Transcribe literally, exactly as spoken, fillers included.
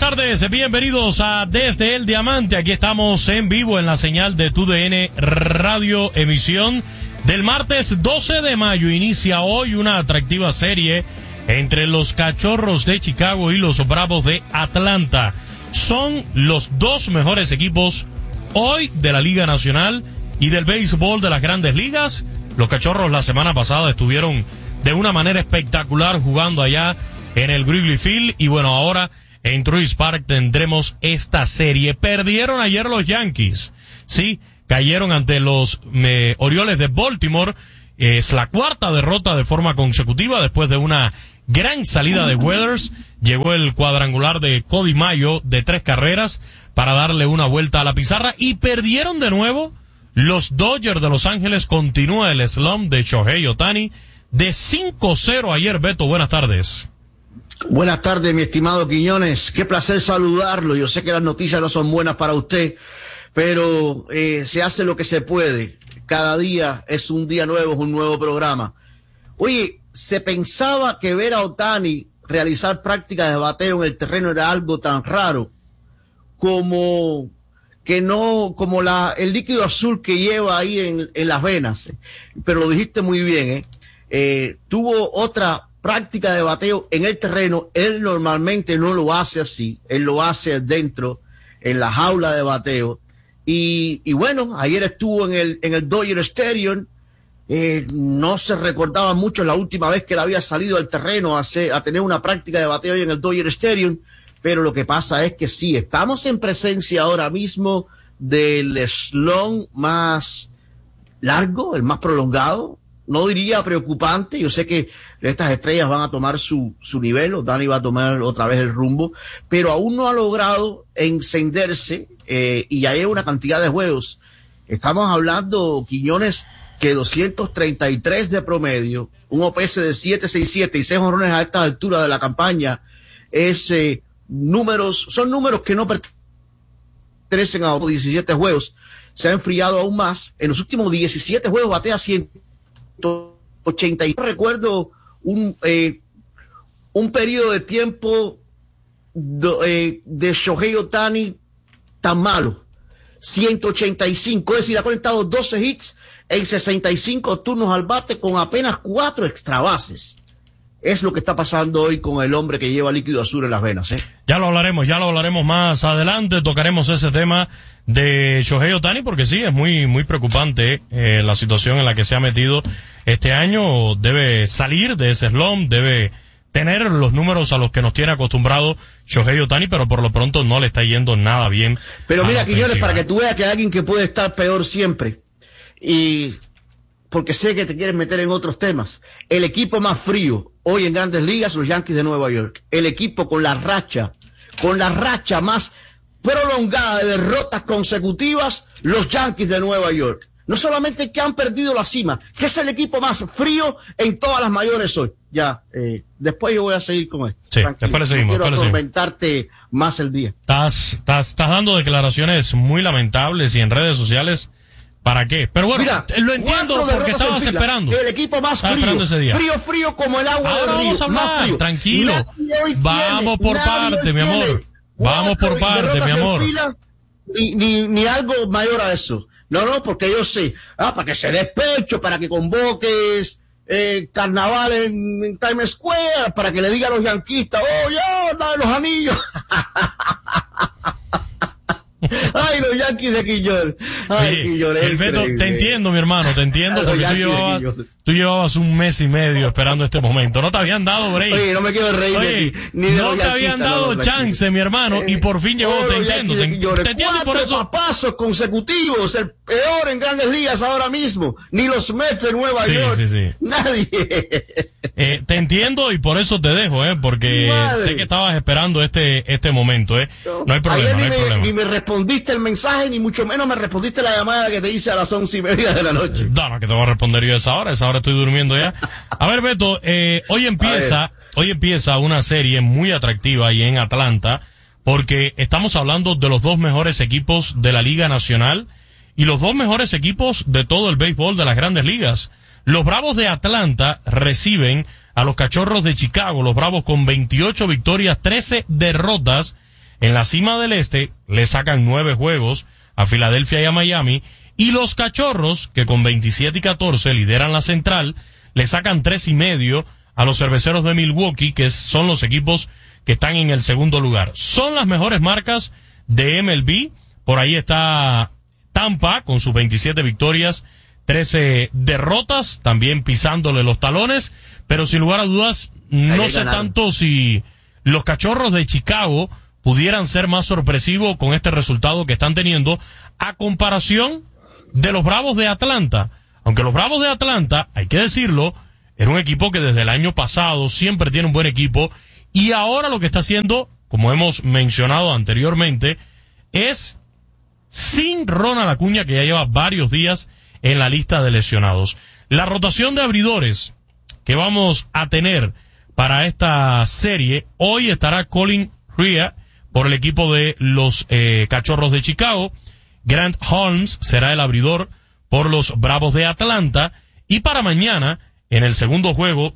tardes, bienvenidos a Desde el Diamante. Aquí estamos en vivo en la señal de T U D N Radio, emisión del martes doce de mayo. Inicia hoy una atractiva serie entre los Cachorros de Chicago y los Bravos de Atlanta. Son los dos mejores equipos hoy de la Liga Nacional y del béisbol de las Grandes Ligas. Los Cachorros la semana pasada estuvieron de una manera espectacular jugando allá en el Wrigley Field, y bueno, ahora en Truist Park tendremos esta serie. Perdieron ayer los Yankees, sí, cayeron ante los eh, Orioles de Baltimore. Es la cuarta derrota de forma consecutiva después de una gran salida de Weathers. Llegó el cuadrangular de Cody Mayo de tres carreras para darle una vuelta a la pizarra, y perdieron de nuevo los Dodgers de Los Ángeles. Continúa el slump de Shohei Ohtani de cinco cero ayer. Beto, buenas tardes. Buenas tardes, mi estimado Quiñones. Qué placer saludarlo. Yo sé que las noticias no son buenas para usted, pero eh, se hace lo que se puede. Cada día es un día nuevo, es un nuevo programa. Oye, se pensaba que ver a Ohtani realizar prácticas de bateo en el terreno era algo tan raro como que no, como la, el líquido azul que lleva ahí en, en las venas. Pero lo dijiste muy bien, ¿eh? Eh, tuvo otra práctica de bateo en el terreno. Él normalmente no lo hace así, él lo hace dentro, en la jaula de bateo, y, y bueno, ayer estuvo en el, en el Dodger Stadium. Eh, no se recordaba mucho la última vez que él había salido al terreno a, hacer, a tener una práctica de bateo en el Dodger Stadium, pero lo que pasa es que sí, estamos en presencia ahora mismo del slump más largo, el más prolongado. No diría preocupante. Yo sé que estas estrellas van a tomar su, su nivel, Ohtani va a tomar otra vez el rumbo, pero aún no ha logrado encenderse, eh, y ya hay una cantidad de juegos. Estamos hablando, Quiñones, que doscientos treinta y tres de promedio, un O P S de siete sesenta y siete y seis jonrones a esta altura de la campaña, es, eh, números, son números que no pertenecen a otros diecisiete juegos. Se ha enfriado aún más. En los últimos diecisiete juegos batea ciento ochenta y recuerdo un eh, un periodo de tiempo de, eh, de Shohei Ohtani tan malo. Ciento ochenta y cinco, es decir, ha conectado doce hits en sesenta y cinco turnos al bate con apenas cuatro extra bases. Es lo que está pasando hoy con el hombre que lleva líquido azul en las venas, ¿eh? Ya lo hablaremos, ya lo hablaremos más adelante. Tocaremos ese tema de Shohei Ohtani, porque sí, es muy muy preocupante eh, la situación en la que se ha metido este año. Debe salir de ese slump, debe tener los números a los que nos tiene acostumbrado Shohei Ohtani, pero por lo pronto no le está yendo nada bien. Pero mira, Quiñones, para que tú veas que hay alguien que puede estar peor siempre, y porque sé que te quieres meter en otros temas, el equipo más frío hoy en Grandes Ligas, los Yankees de Nueva York. El equipo con la racha, con la racha más prolongada de derrotas consecutivas, los Yankees de Nueva York. No solamente que han perdido la cima, que es el equipo más frío en todas las mayores hoy. Ya, eh, después yo voy a seguir con esto. Sí, tranquilo, después le seguimos. No quiero atormentarte más el día. Estás, estás, estás dando declaraciones muy lamentables y en redes sociales. ¿Para qué? Pero bueno, mira, lo entiendo porque estabas esperando. El equipo más frío, ese día. frío, frío como el agua del río. Vamos a hablar, tranquilo. Vamos por parte, mi amor. Vamos por parte, mi amor. Ni, ni, ni algo mayor a eso. No, no, porque yo sé, ah, para que se despecho, para que convoques eh, carnaval en, en Times Square, para que le diga a los yanquistas, oh, ya, dame los anillos. Ay, los Yankees de Quillón. Ay, Quillón, el Beto, te entiendo, mi hermano, te entiendo, porque tú llevabas, tú llevabas un mes y medio esperando este momento. No te habían dado break. Oye, no me quiero reír Oye, de ti, ni de no te habían dado no, chance, mi hermano, eh, y por fin llegó, te entiendo. Te, te entiendo por eso. Pasos consecutivos, el peor en Grandes Ligas ahora mismo. Ni los Mets de Nueva sí, York. Sí, sí. Nadie. Eh, te entiendo y por eso te dejo, eh, porque Madre. sé que estabas esperando este este momento, eh. No, no hay problema, no hay me, problema. Ni me respondiste el mensaje, ni mucho menos me respondiste la llamada que te hice a las once y media de la noche. No, no, que te voy a responder yo a esa hora, a esa hora estoy durmiendo ya. A ver, Beto, eh, hoy empieza, hoy empieza una serie muy atractiva ahí en Atlanta, porque estamos hablando de los dos mejores equipos de la Liga Nacional y los dos mejores equipos de todo el béisbol de las Grandes Ligas. Los Bravos de Atlanta reciben a los Cachorros de Chicago, los Bravos con veintiocho victorias, trece derrotas En la cima del este le sacan nueve juegos a Filadelfia y a Miami, y los Cachorros, que con veintisiete y catorce lideran la central, le sacan tres y medio a los Cerveceros de Milwaukee, que son los equipos que están en el segundo lugar. Son las mejores marcas de M L B. Por ahí está Tampa con sus veintisiete victorias, trece derrotas, también pisándole los talones, pero sin lugar a dudas, no sé tanto si los Cachorros de Chicago pudieran ser más sorpresivos con este resultado que están teniendo a comparación de los Bravos de Atlanta. Aunque los Bravos de Atlanta, hay que decirlo, era un equipo que desde el año pasado siempre tiene un buen equipo, y ahora lo que está haciendo, como hemos mencionado anteriormente, es sin Ronald Acuña, que ya lleva varios días en la lista de lesionados. La rotación de abridores que vamos a tener para esta serie, hoy estará Colin Rea por el equipo de los eh, Cachorros de Chicago. Grant Holmes será el abridor por los Bravos de Atlanta. Y para mañana, en el segundo juego